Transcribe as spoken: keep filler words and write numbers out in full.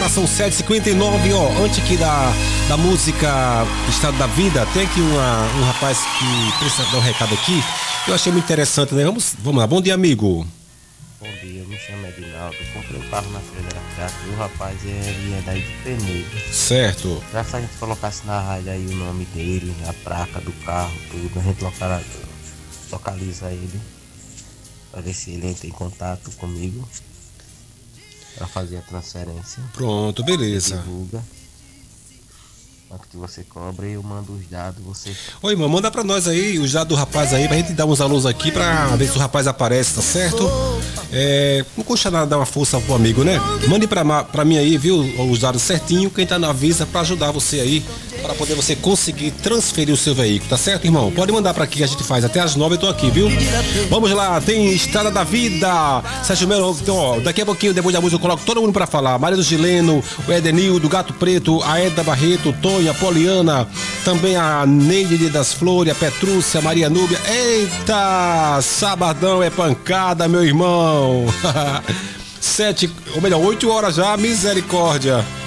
Agora são sete e cinquenta e nove, ó. Antes aqui da, da música Estado da Vida, tem aqui uma, um rapaz que precisa dar um recado aqui. Eu achei muito interessante, né? Vamos, vamos lá. Bom dia, amigo. Bom dia, eu me chamo Edinaldo. Comprei um carro na Feira da Prata e o rapaz ele é daí de Penedo. Certo. Já se a gente colocasse na rádio aí o nome dele, a placa do carro, tudo, a gente localiza, localiza ele para ver se ele entra em contato comigo para fazer a transferência. Pronto, beleza. Divulga. Quanto que você cobra e eu mando os dados, você... Oi, irmão, manda pra nós aí os dados do rapaz aí, pra gente dar uns alunos aqui pra ver se o rapaz aparece, tá certo? É, não custa nada dar uma força pro amigo, né? Mande pra, pra mim aí, viu, os dados certinho, quem tá na Visa, pra ajudar você aí, pra poder você conseguir transferir o seu veículo, tá certo, irmão? Pode mandar pra aqui que a gente faz, até as nove eu tô aqui, viu? Vamos lá, tem Estrada da Vida, Sérgio Melo, então, ó, daqui a pouquinho, depois da música, eu coloco todo mundo pra falar, Maria do Gileno, o Edenildo, Gato Preto, a Edda Barreto, o Tonho, a Poliana, também a Neide das Flores, a Petrúcia, a Maria Núbia. Eita, sabadão é pancada, meu irmão. Sete, ou melhor, oito horas já, misericórdia.